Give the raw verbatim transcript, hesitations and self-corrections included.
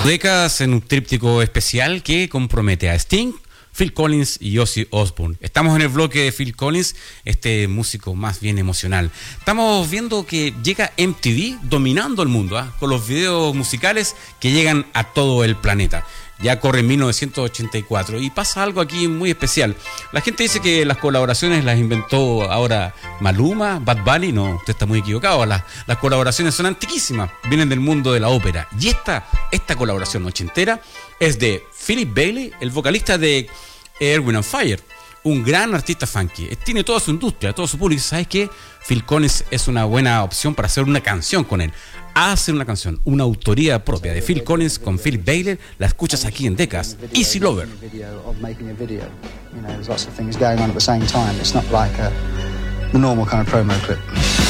Décadas en un tríptico especial que compromete a Sting, Phil Collins y Ozzy Osbourne. Estamos en el bloque de Phil Collins, este músico más bien emocional. Estamos viendo que llega M T V dominando el mundo, ¿eh? Con los videos musicales que llegan a todo el planeta. Ya corre en mil novecientos ochenta y cuatro y pasa algo aquí muy especial. La gente dice que las colaboraciones las inventó ahora Maluma, Bad Bunny. No, usted está muy equivocado. Las, las colaboraciones son antiquísimas, vienen del mundo de la ópera. Y esta, esta colaboración ochentera es de Philip Bailey, el vocalista de Earth, Wind and Fire, un gran artista funky. Tiene toda su industria, todo su público. ¿Sabes qué? Phil Collins es una buena opción para hacer una canción con él. Hacer una canción, una autoría propia de Phil Collins con Philip Bailey. La escuchas aquí en Decas. Easy Lover. The normal kind of promo clip.